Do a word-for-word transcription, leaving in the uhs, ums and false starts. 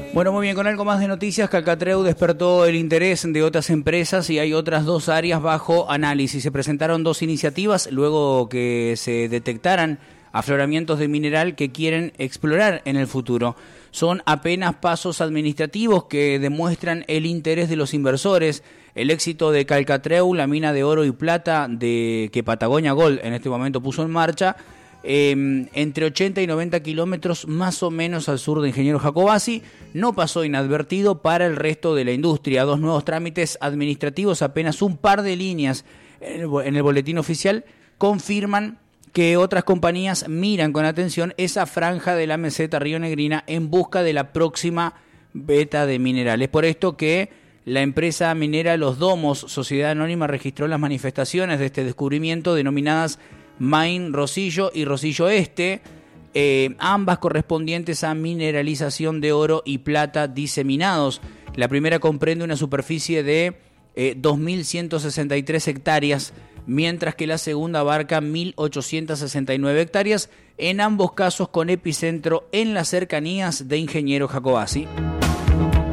Bueno, muy bien, con algo más de noticias, Calcatreu despertó el interés de otras empresas y hay otras dos áreas bajo análisis. Se presentaron dos iniciativas luego que se detectaran afloramientos de mineral que quieren explorar en el futuro. Son apenas pasos administrativos que demuestran el interés de los inversores, el éxito de Calcatreu, la mina de oro y plata de que Patagonia Gold en este momento puso en marcha, Eh, entre ochenta y noventa kilómetros más o menos al sur de Ingeniero Jacobasi, no pasó inadvertido para el resto de la industria. Dos nuevos trámites administrativos, apenas un par de líneas en el, en el boletín oficial, confirman que otras compañías miran con atención esa franja de la meseta rionegrina en busca de la próxima veta de minerales. Por esto que la empresa minera Los Domos, Sociedad Anónima, registró las manifestaciones de este descubrimiento denominadas Main Rosillo y Rosillo Este, eh, ambas correspondientes a mineralización de oro y plata diseminados. La primera comprende una superficie de eh, dos mil ciento sesenta y tres hectáreas, mientras que la segunda abarca mil ochocientos sesenta y nueve hectáreas, en ambos casos con epicentro en las cercanías de Ingeniero Jacobasi.